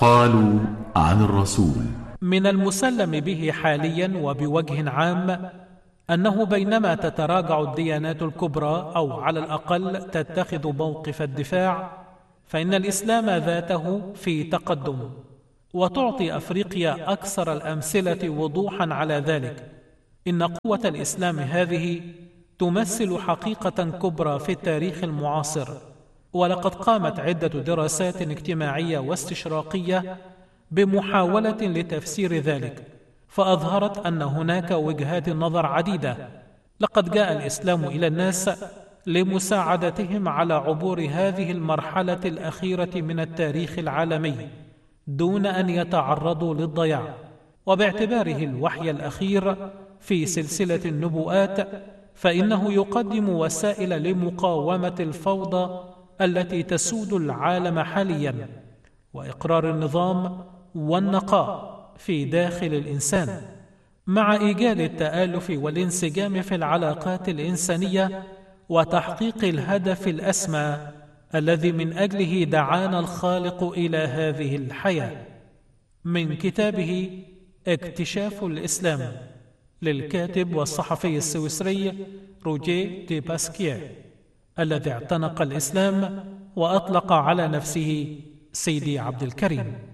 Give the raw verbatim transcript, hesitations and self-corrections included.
قالوا عن الرسول: من المسلم به حاليا وبوجه عام أنه بينما تتراجع الديانات الكبرى أو على الأقل تتخذ موقف الدفاع، فإن الإسلام ذاته في تقدم، وتعطي أفريقيا أكثر الأمثلة وضوحا على ذلك. إن قوة الإسلام هذه تمثل حقيقة كبرى في التاريخ المعاصر، ولقد قامت عدة دراسات اجتماعية واستشراقية بمحاولة لتفسير ذلك، فأظهرت أن هناك وجهات نظر عديدة. لقد جاء الإسلام إلى الناس لمساعدتهم على عبور هذه المرحلة الأخيرة من التاريخ العالمي دون أن يتعرضوا للضياع، وباعتباره الوحي الأخير في سلسلة النبوءات فإنه يقدم وسائل لمقاومة الفوضى التي تسود العالم حاليا، وإقرار النظام والنقاء في داخل الإنسان، مع إيجاد التآلف والانسجام في العلاقات الإنسانية وتحقيق الهدف الأسمى الذي من أجله دعانا الخالق إلى هذه الحياة. من كتابه اكتشاف الإسلام للكاتب والصحفي السويسري روجيه دي باسكييه، الذي اعتنق الإسلام وأطلق على نفسه سيدي عبد الكريم.